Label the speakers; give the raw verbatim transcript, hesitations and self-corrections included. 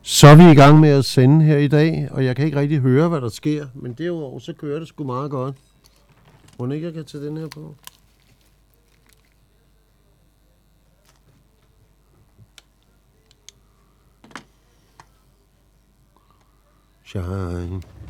Speaker 1: Så er vi i gang med at sende her i dag, og jeg kan ikke rigtig høre, hvad der sker, men derudover så kører det sgu meget godt. Må ikke jeg kan tage den her på? Shine.